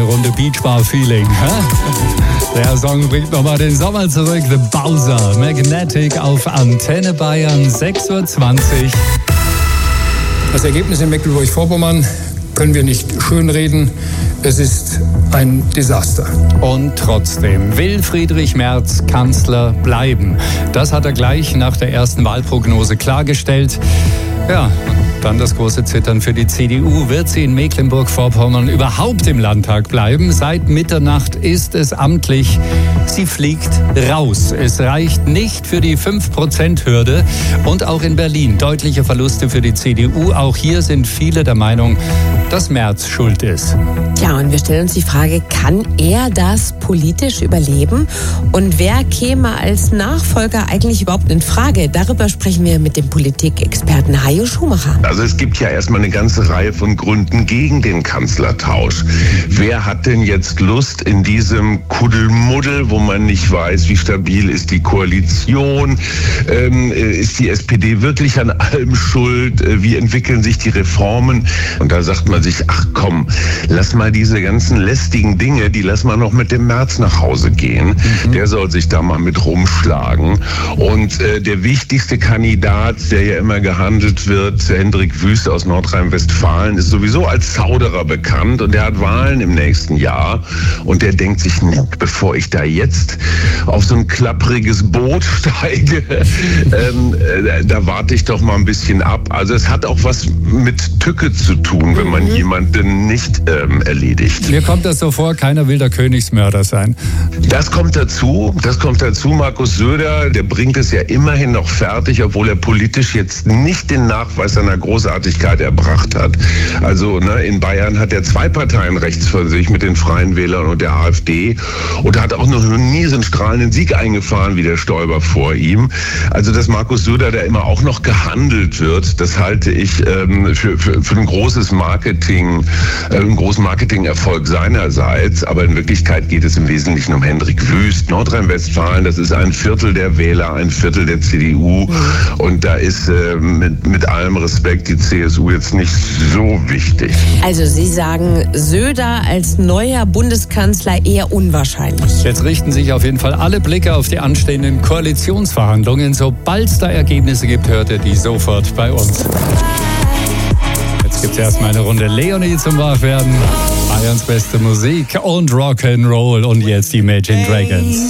Runde Beachbar-Feeling. Der Song bringt nochmal den Sommer zurück. The Bowser, Magnetic auf Antenne Bayern, 6:20 Uhr. Das Ergebnis in Mecklenburg-Vorpommern können wir nicht schönreden. Es ist ein Desaster. Und trotzdem will Friedrich Merz Kanzler bleiben. Das hat er gleich nach der ersten Wahlprognose klargestellt. Ja, dann das große Zittern für die CDU. Wird sie in Mecklenburg-Vorpommern überhaupt im Landtag bleiben? Seit Mitternacht ist es amtlich. Sie fliegt raus. Es reicht nicht für die 5%-Hürde. Und auch in Berlin deutliche Verluste für die CDU. Auch hier sind viele der Meinung, dass Merz schuld ist. Ja, und wir stellen uns die Frage, kann er das politisch überleben? Und wer käme als Nachfolger eigentlich überhaupt in Frage? Darüber sprechen wir mit dem Politikexperten Hajo Schumacher. Also es gibt ja erstmal eine ganze Reihe von Gründen gegen den Kanzlertausch. Wer hat denn jetzt Lust in diesem Kuddelmuddel, wo man nicht weiß, wie stabil ist die Koalition, ist die SPD wirklich an allem schuld, wie entwickeln sich die Reformen? Und da sagt man sich, ach komm, lass mal diese ganzen lästigen Dinge, die lass mal noch mit dem Merz nach Hause gehen. Der soll sich da mal mit rumschlagen. Und der wichtigste Kandidat, der ja immer gehandelt wird, Hendrik Wüst aus Nordrhein-Westfalen, ist sowieso als Zauderer bekannt und der hat Wahlen im nächsten Jahr und der denkt sich, bevor ich da jetzt auf so ein klappriges Boot steige, da warte ich doch mal ein bisschen ab. Also es hat auch was mit Tücke zu tun, wenn man jemanden nicht erledigt. Mir kommt das so vor, keiner will der Königsmörder sein. Das kommt dazu. Markus Söder, der bringt es ja immerhin noch fertig, obwohl er politisch jetzt nicht den Nachweis seiner Großartigkeit erbracht hat. Also in Bayern hat er 2 Parteien rechts von sich mit den Freien Wählern und der AfD und hat auch noch nie so einen strahlenden Sieg eingefahren wie der Stoiber vor ihm. Also dass Markus Söder da immer auch noch gehandelt wird, das halte ich für ein großen Marketingerfolg seinerseits. Aber in Wirklichkeit geht es im Wesentlichen um Hendrik Wüst. Nordrhein-Westfalen, das ist ein Viertel der Wähler, ein Viertel der CDU. Und da ist mit allem Respekt die CSU jetzt nicht so wichtig. Also Sie sagen, Söder als neuer Bundeskanzler eher unwahrscheinlich. Jetzt richten sich auf jeden Fall alle Blicke auf die anstehenden Koalitionsverhandlungen. Sobald es da Ergebnisse gibt, hört ihr die sofort bei uns. Jetzt gibt es erstmal eine Runde Leonie zum Wachwerden. Bayerns beste Musik und Rock'n'Roll und jetzt die Imagine Dragons.